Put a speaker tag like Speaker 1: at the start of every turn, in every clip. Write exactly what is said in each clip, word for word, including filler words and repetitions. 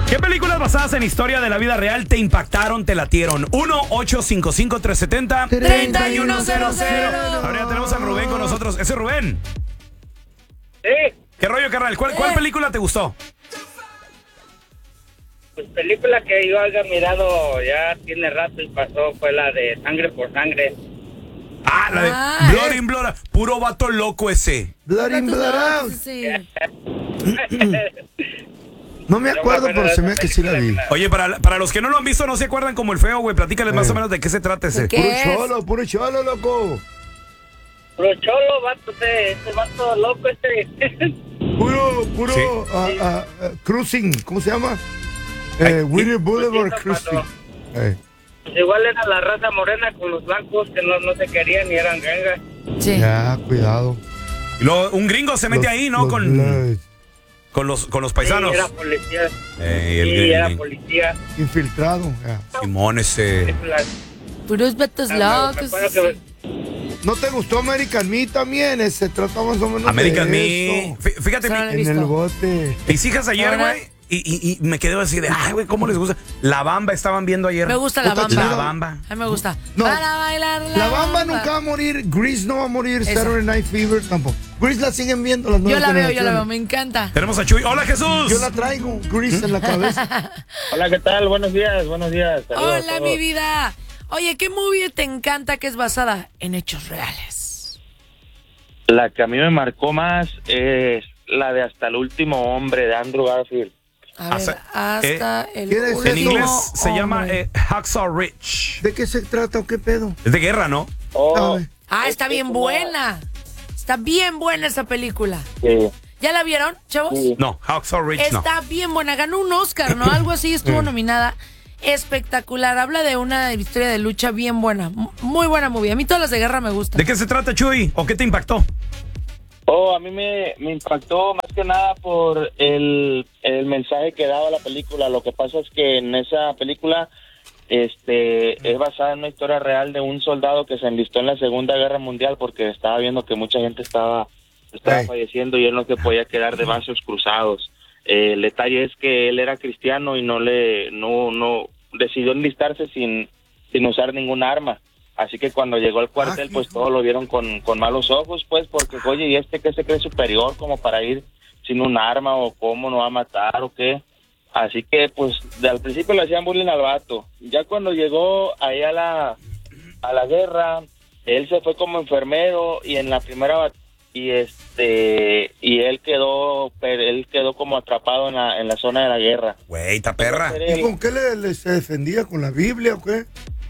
Speaker 1: ¿Qué películas basadas en historia de la vida real te impactaron, te latieron? uno ocho cinco cinco tres siete cero tres uno cero cero. Ahora ya tenemos a Rubén con nosotros. ¿Ese es Rubén?
Speaker 2: Sí.
Speaker 1: ¿Qué rollo, carnal? ¿Cuál, ¿Cuál película te gustó?
Speaker 2: Pues película que yo haya mirado ya tiene rato y pasó fue la de Sangre por Sangre.
Speaker 1: Ah, la de
Speaker 3: Ah.
Speaker 1: Blood in Blood Out. Puro vato loco ese.
Speaker 4: Blood in, blood out.
Speaker 3: Sí.
Speaker 4: No me acuerdo, pero se me hace que sí la vi.
Speaker 1: Oye, para, para los que no lo han visto, no se acuerdan como el feo, güey. Platícales más
Speaker 4: Eh.
Speaker 1: o menos de qué se trata ese.
Speaker 3: ¿Qué
Speaker 4: Puro
Speaker 3: es?
Speaker 4: cholo, puro cholo, loco.
Speaker 2: Pero cholo, vato, ese, ese vato loco este.
Speaker 4: Puro, puro
Speaker 1: Sí.
Speaker 4: ah, ah, ah, cruising, ¿cómo se llama? Eh, Whittier Boulevard
Speaker 2: Pues,
Speaker 4: Cruising.
Speaker 2: cuando-
Speaker 4: Eh.
Speaker 2: Pues igual era la raza morena con los blancos que no, no se querían y eran gangas.
Speaker 3: Sí.
Speaker 4: Ya, cuidado.
Speaker 1: Y luego un gringo se mete
Speaker 4: Los-
Speaker 1: ahí, ¿no?
Speaker 4: los
Speaker 1: Con,
Speaker 4: Bloods.
Speaker 1: con los con los paisanos.
Speaker 2: Sí, era policía.
Speaker 1: Eh, el
Speaker 2: sí,
Speaker 1: gringo.
Speaker 2: era policía.
Speaker 4: Infiltrado. ya.
Speaker 1: Simón ese.
Speaker 2: La-
Speaker 3: Puros vatos
Speaker 2: Ah, me
Speaker 3: locos.
Speaker 2: acuerdo que-
Speaker 4: ¿No te gustó American Me también? Eh, Se trata más o menos
Speaker 1: American
Speaker 4: de
Speaker 1: Me.
Speaker 4: eso.
Speaker 1: Fí- Fíjate,
Speaker 3: Esa no la he
Speaker 1: mi-
Speaker 4: En el
Speaker 3: visto.
Speaker 4: bote.
Speaker 1: mis hijas ayer,
Speaker 3: Ahora-
Speaker 1: güey, y, y, y me quedé así de, ay, güey, ¿cómo les gusta? La Bamba estaban viendo ayer.
Speaker 3: Me gusta la
Speaker 4: Puta
Speaker 3: bamba.
Speaker 4: chida.
Speaker 1: La Bamba.
Speaker 3: A mí me gusta.
Speaker 4: No.
Speaker 3: Para bailar la,
Speaker 4: La Bamba nunca va a morir, Grease no va a morir,
Speaker 3: Esa.
Speaker 4: Saturday Night Fever tampoco. Grease la siguen viendo las
Speaker 3: Yo
Speaker 4: nuevas
Speaker 3: la veo, yo la veo,
Speaker 4: generaciones.
Speaker 3: me encanta.
Speaker 1: Tenemos a Chuy. ¡Hola, Jesús!
Speaker 4: Yo la traigo, Grease en la cabeza.
Speaker 2: Hola, ¿qué tal? Buenos días, buenos días. Saludos a
Speaker 3: Hola,
Speaker 2: todos.
Speaker 3: mi vida. Oye, ¿qué movie te encanta que es basada en hechos reales?
Speaker 5: La que a mí me marcó más es la de Hasta el último hombre de Andrew Garfield.
Speaker 3: A ver,
Speaker 1: Hasta-
Speaker 3: hasta el
Speaker 4: ¿quién es
Speaker 3: último
Speaker 1: En inglés se
Speaker 3: hombre.
Speaker 1: llama eh, Hacksaw Ridge.
Speaker 4: ¿De qué se trata o qué pedo?
Speaker 1: Es de guerra, ¿no?
Speaker 5: Oh,
Speaker 4: A ver.
Speaker 3: Ah, está bien buena. Está bien buena esa película.
Speaker 5: sí,
Speaker 3: ¿Ya la vieron, chavos?
Speaker 5: sí.
Speaker 1: No, Hacksaw Ridge no.
Speaker 3: Está bien buena. Ganó un Oscar, ¿no? Algo así estuvo nominada. Espectacular. Habla de una historia de lucha bien buena. M- Muy buena movie. A mí todas las de guerra me gustan.
Speaker 1: ¿De qué se trata, Chuy? ¿O qué te impactó?
Speaker 5: Oh, a mí me, me impactó más que nada por el, el mensaje que daba la película. Lo que pasa es que en esa película este es basada en una historia real de un soldado que se enlistó en la Segunda Guerra Mundial porque estaba viendo que mucha gente estaba, estaba
Speaker 4: Hey.
Speaker 5: falleciendo y él no se podía quedar de brazos cruzados. Eh, el detalle es que él era cristiano y no le no no decidió enlistarse sin sin usar ningún arma. Así que cuando llegó al cuartel,
Speaker 4: Ah,
Speaker 5: pues
Speaker 4: hijo.
Speaker 5: todos lo vieron con, con malos ojos, pues, porque, oye, ¿y este qué se cree superior como para ir sin un arma o cómo no va a matar o qué? Así que, pues, de, al principio le hacían bullying al vato. Ya cuando llegó ahí a la, a la guerra, él se fue como enfermero y en la primera bat- y este y él quedó pero él quedó como atrapado en la, en la zona de la guerra.
Speaker 1: Güey, ta perra.
Speaker 4: ¿Y con qué le, le se defendía? ¿Con la Biblia o qué?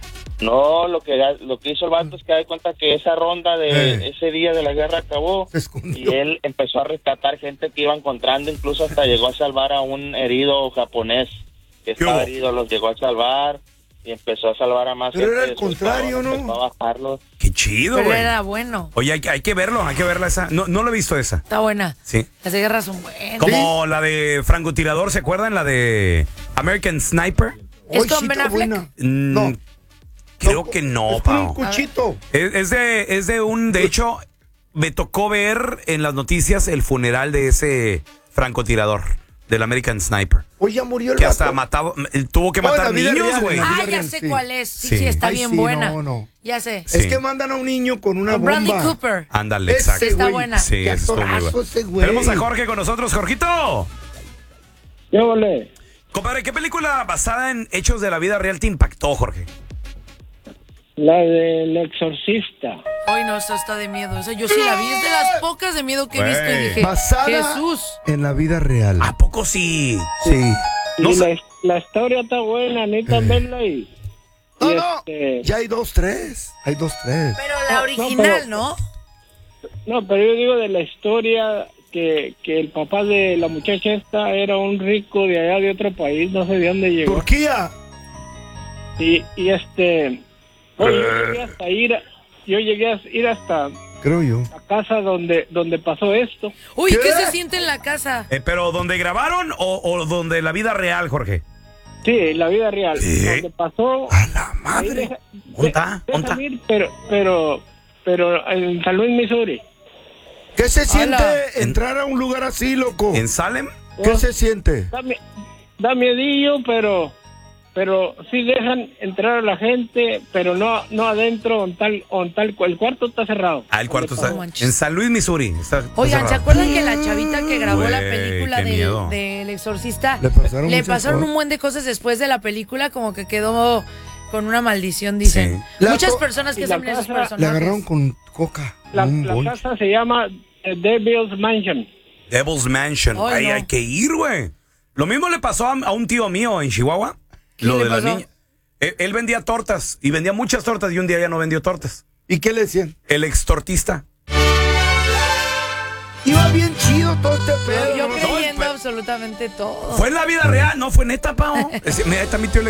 Speaker 5: No, lo que lo que hizo el vato es que da cuenta que esa ronda de
Speaker 4: Eh.
Speaker 5: ese día de la guerra acabó
Speaker 4: Se escondió.
Speaker 5: y él empezó a rescatar gente que iba encontrando, incluso hasta llegó a salvar a un herido japonés que
Speaker 1: ¿Qué
Speaker 5: estaba
Speaker 1: hubo?
Speaker 5: herido, los llegó a salvar y empezó a salvar a más
Speaker 4: Pero
Speaker 5: gente.
Speaker 4: era el
Speaker 5: de su
Speaker 4: contrario,
Speaker 5: escuadrón,
Speaker 4: ¿no?
Speaker 5: empezó a bajarlos.
Speaker 1: Qué chido,
Speaker 3: Pero
Speaker 1: güey.
Speaker 3: era bueno.
Speaker 1: Oye, hay, que- hay que verlo, hay que verla esa. No, no lo he visto esa.
Speaker 3: Está buena.
Speaker 1: Sí.
Speaker 3: Las de guerra son buenas.
Speaker 1: Como la de francotirador, ¿se acuerdan? La de American Sniper.
Speaker 3: ¿Es
Speaker 4: Hoy
Speaker 3: con
Speaker 4: sí
Speaker 3: Ben
Speaker 4: está
Speaker 3: Affleck?
Speaker 4: buena.
Speaker 1: Mm,
Speaker 4: No.
Speaker 1: Creo que no,
Speaker 4: Es con un
Speaker 1: Pao.
Speaker 4: cuchito.
Speaker 1: Es, es de, es de un, de hecho, me tocó ver en las noticias el funeral de ese francotirador, del American Sniper.
Speaker 4: Hoy ya murió el
Speaker 1: Que hasta
Speaker 4: vato.
Speaker 1: mataba, él tuvo que
Speaker 4: No, en
Speaker 1: matar
Speaker 4: la vida
Speaker 1: niños,
Speaker 4: real,
Speaker 1: güey.
Speaker 4: en la vida
Speaker 3: Ah, ya
Speaker 4: real,
Speaker 3: sé
Speaker 4: sí.
Speaker 3: cuál es. Sí,
Speaker 1: Sí.
Speaker 3: sí, está
Speaker 4: Ay,
Speaker 3: bien
Speaker 4: sí,
Speaker 3: buena.
Speaker 4: no, no.
Speaker 3: Ya sé.
Speaker 1: Sí.
Speaker 4: Es que mandan a un niño con una
Speaker 3: Con Bradley
Speaker 4: bomba.
Speaker 3: Cooper.
Speaker 1: Ándale,
Speaker 4: Ese
Speaker 1: exacto.
Speaker 3: Sí, está
Speaker 4: güey.
Speaker 3: buena.
Speaker 1: Sí,
Speaker 4: Qué
Speaker 1: eso estuvo muy
Speaker 4: actorazo
Speaker 1: bueno.
Speaker 4: ese güey.
Speaker 1: Tenemos a Jorge con nosotros. Jorgito.
Speaker 2: ¿Qué ole?
Speaker 1: Compadre, ¿qué película basada en hechos de la vida real te impactó, Jorge?
Speaker 2: La del exorcista.
Speaker 3: Ay, no, esa está de miedo. Esa yo sí la vi. Es de las pocas de miedo que he visto y
Speaker 1: Güey.
Speaker 3: dije,
Speaker 4: Basada
Speaker 3: Jesús.
Speaker 4: en la vida real.
Speaker 1: ¿A poco sí?
Speaker 4: Sí.
Speaker 1: No
Speaker 2: y
Speaker 1: sé.
Speaker 2: la, la historia está buena, necesitan verla y...
Speaker 4: No,
Speaker 2: y
Speaker 4: no.
Speaker 2: este-
Speaker 4: Ya hay dos, tres. Hay dos, tres.
Speaker 3: Pero la
Speaker 2: No,
Speaker 3: original,
Speaker 2: pero-
Speaker 3: ¿no?
Speaker 2: No, pero yo digo de la historia que, que el papá de la muchacha esta era un rico de allá de otro país, no sé de dónde llegó.
Speaker 4: Turquía.
Speaker 2: Y, y este... Oye, yo llegué hasta ir, a- yo llegué a ir hasta
Speaker 4: Creo yo.
Speaker 2: la casa donde, donde pasó esto.
Speaker 3: Uy,
Speaker 4: ¿Qué?
Speaker 3: ¿qué se siente en la casa?
Speaker 1: Eh, ¿Pero donde grabaron o, o donde la vida real, Jorge?
Speaker 2: Sí, la vida real.
Speaker 1: ¿Qué?
Speaker 2: Donde pasó...
Speaker 4: A la
Speaker 2: ahí
Speaker 4: madre.
Speaker 2: deja-
Speaker 1: ¿Dónde está?
Speaker 2: de-
Speaker 1: ¿Dónde
Speaker 2: déjame
Speaker 1: está?
Speaker 2: ir, pero, pero, pero en San Luis, Missouri.
Speaker 4: ¿Qué se siente
Speaker 3: Hola.
Speaker 4: entrar a un lugar así, loco?
Speaker 1: ¿En Salem?
Speaker 4: ¿Qué se siente?
Speaker 2: Está, mi- da miedillo, pero pero sí dejan entrar a la gente, pero no no adentro, on tal, on tal, el cuarto está cerrado.
Speaker 1: Ah, el cuarto está
Speaker 3: No manches.
Speaker 1: en San Luis, Missouri. Está, está
Speaker 3: Oigan, ¿se
Speaker 1: cerrado.
Speaker 3: acuerdan que la chavita que grabó la
Speaker 1: Güey,
Speaker 3: película
Speaker 1: qué
Speaker 3: del,
Speaker 1: miedo.
Speaker 3: del Exorcista
Speaker 4: Le pasaron
Speaker 3: le
Speaker 4: muchas
Speaker 3: pasaron
Speaker 4: cosas.
Speaker 3: un buen de cosas después de la película, como que quedó con una maldición, dicen.
Speaker 1: Sí.
Speaker 4: La
Speaker 3: Muchas
Speaker 4: to-
Speaker 3: personas que
Speaker 2: y la
Speaker 3: hacen esos
Speaker 2: casa-
Speaker 3: personajes.
Speaker 4: Le agarraron con coca.
Speaker 2: La,
Speaker 4: un
Speaker 2: la
Speaker 4: bonche.
Speaker 2: casa se llama The Devil's Mansion.
Speaker 1: Devil's Mansion.
Speaker 3: Ay,
Speaker 1: Ay,
Speaker 3: no.
Speaker 1: hay que ir, güey. Lo mismo le pasó a, a un tío mío en Chihuahua.
Speaker 3: ¿Qué
Speaker 1: Lo
Speaker 3: le
Speaker 1: de la
Speaker 3: pasó?
Speaker 1: niña. Él, él vendía tortas y vendía muchas tortas y un día ya no vendió tortas.
Speaker 4: ¿Y qué le decían?
Speaker 1: El extortista.
Speaker 4: Iba bien chido todo este pedo.
Speaker 3: Yo
Speaker 4: ¿no?
Speaker 3: creyendo
Speaker 1: pero-
Speaker 3: absolutamente todo.
Speaker 1: Fue en la vida real, no fue neta, Pao. Es- Mira, ahí está mi tío el